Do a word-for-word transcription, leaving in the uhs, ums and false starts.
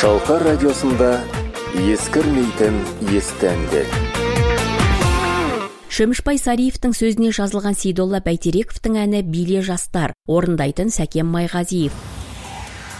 Шалқар радиосында ескірмейтін есті әндер. Шөмішбай Сариевтің сөзіне жазылған Сейдолла Бәйтерековтің әні «Биле жастар», орындайтын Сәкен Майғазиев.